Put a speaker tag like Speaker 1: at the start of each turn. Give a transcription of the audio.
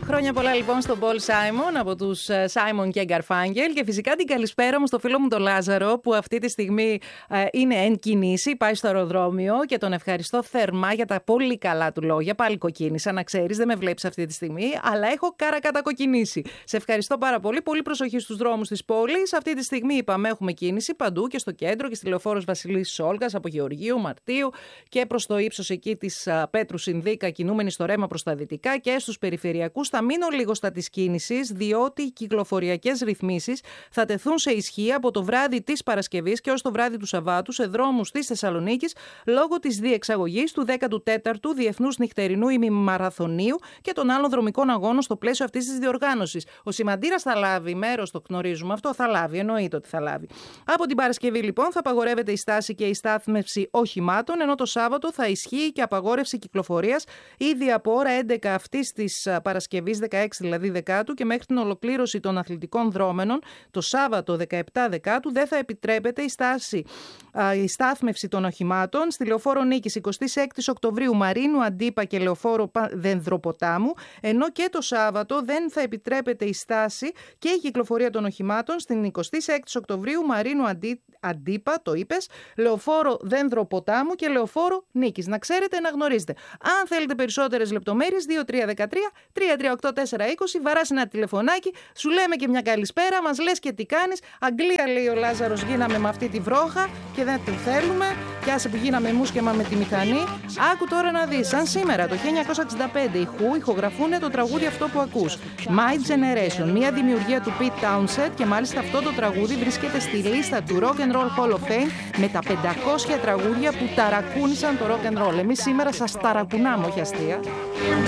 Speaker 1: Χρόνια πολλά λοιπόν στον Paul Simon από τους Simon και Garfunkel και φυσικά την καλησπέρα μου στο φίλο μου τον Λάζαρο που αυτή τη στιγμή είναι εν κινήσει, πάει στο αεροδρόμιο και τον ευχαριστώ θερμά για τα πολύ καλά του λόγια. Πάλι κοκκίνησα, να ξέρεις, δεν με βλέπεις αυτή τη στιγμή, αλλά έχω καρακατακοκκινήσει. Σε ευχαριστώ πάρα πολύ. Πολύ προσοχή στους δρόμους της πόλης. Αυτή τη στιγμή είπαμε έχουμε κίνηση παντού και στο κέντρο και στη λεωφόρος Βασιλής Σόλγας από Γεωργίου, Μαρτίου και προς το ύψος εκεί της Πέτρου Συνδίκα, κινούμενη στο ρέμα προς τα δυτικά και στους περιφερειακούς. Θα μείνω λίγο στα της κίνησης, διότι οι κυκλοφοριακές ρυθμίσεις θα τεθούν σε ισχύ από το βράδυ της Παρασκευής και ως το βράδυ του Σαββάτου σε δρόμους της Θεσσαλονίκης λόγω της διεξαγωγής του 14ου Διεθνούς Νυχτερινού Ημιμαραθωνίου και των άλλων δρομικών αγώνων στο πλαίσιο αυτής της διοργάνωσης. Ο Σημαντήρας θα λάβει μέρος, το γνωρίζουμε αυτό, θα λάβει, εννοείται ότι θα λάβει. Από την Παρασκευή λοιπόν θα απαγορεύεται η στάση και η στάθμευση οχημάτων, ενώ το Σάββατο θα ισχύει και απαγόρευση κυκλοφορίας ήδη από ώρα 11 αυτής της Παρασκευής, 16 δηλαδή Δεκάτου, και μέχρι την ολοκλήρωση των αθλητικών δρόμενων το Σάββατο 17 Δεκάτου δεν θα επιτρέπεται η στάθμευση των οχημάτων στη λεωφόρο Νίκης 26 Οκτωβρίου, Μαρίνου Αντίπα και λεωφόρο Δενδροποτάμου, ενώ και το Σάββατο δεν θα επιτρέπεται η στάση και η κυκλοφορία των οχημάτων στην 26 Οκτωβρίου, Μαρίνου Αντίπα, το είπες, λεωφόρο Δενδροποτάμου και λεωφόρο Νίκης. Να ξέρετε, να γνωρίζετε. Αν θέλετε περισσότερες λεπτομέρειες, 2313-338-420, βαράς ένα τηλεφωνάκι, σου λέμε και μια καλησπέρα, μας λες και τι κάνεις. Αγγλία, λέει ο Λάζαρος, γίναμε με αυτή τη βρόχα και δεν την θέλουμε. Κι άσε που γίναμε μουσκεμα με τη μηχανή. Άκου τώρα να δεις, σαν σήμερα το 1965 οι Who ηχογραφούν το τραγούδι αυτό που ακούς, My Generation, μια δημιουργία του Pete Townshend, και μάλιστα αυτό το τραγούδι βρίσκεται στη λίστα του Rock and Roll Hall of Fame με τα 500 τραγούδια που ταρακούνησαν το rock and roll. Εμείς σήμερα σας ταρακουνάμε, όχι αστεία.